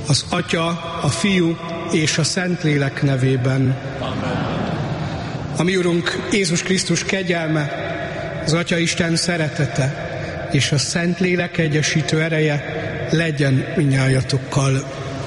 Az Atya, a Fiú és a Szentlélek nevében. Amen. A mi Urunk Jézus Krisztus kegyelme, az Atya Isten szeretete és a Szentlélek egyesítő ereje legyen mindnyájatokkal.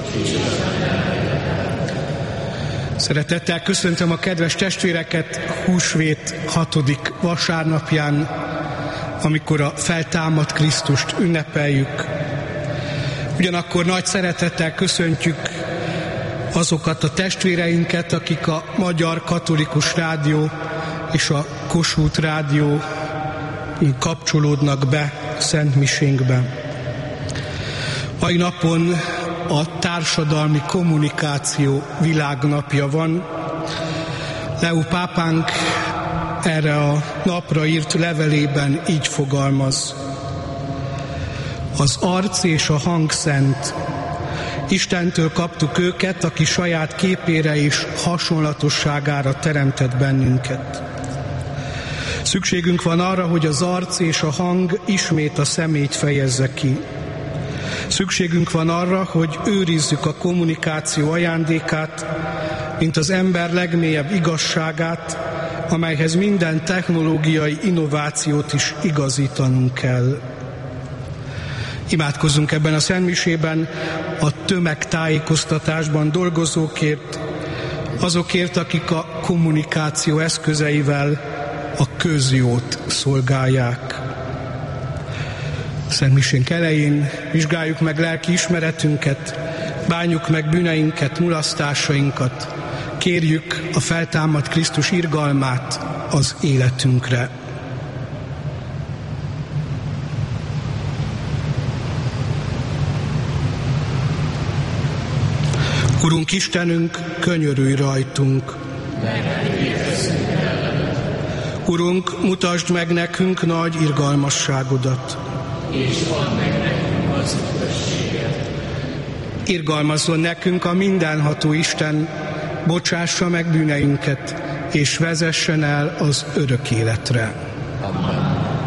Szeretettel köszöntöm a kedves testvéreket húsvét 6. vasárnapján, amikor a feltámadt Krisztust ünnepeljük. Ugyanakkor nagy szeretettel köszöntjük azokat a testvéreinket, akik a Magyar Katolikus Rádió és a Kossuth Rádió kapcsolódnak be a Szent Misénkbe. Mai napon a társadalmi kommunikáció világnapja van. Leó pápánk erre a napra írt levelében így fogalmaz. Az arc és a hang szent. Istentől kaptuk őket, aki saját képére és hasonlatosságára teremtett bennünket. Szükségünk van arra, hogy az arc és a hang ismét a személyt fejezze ki. Szükségünk van arra, hogy őrizzük a kommunikáció ajándékát, mint az ember legmélyebb igazságát, amelyhez minden technológiai innovációt is igazítanunk kell. Imádkozzunk ebben a szentmisében a tömegtájékoztatásban dolgozókért, azokért, akik a kommunikáció eszközeivel a közjót szolgálják. Szentmisénk elején vizsgáljuk meg lelki ismeretünket, bánjuk meg bűneinket, mulasztásainkat, kérjük a feltámadt Krisztus irgalmát az életünkre. Urunk Istenünk, könyörülj rajtunk! Urunk, mutasd meg nekünk nagy irgalmasságodat! És add meg nekünk az üdvösséget. Irgalmazzon nekünk a mindenható Isten, bocsássa meg bűneinket, és vezessen el az örök életre. Amen.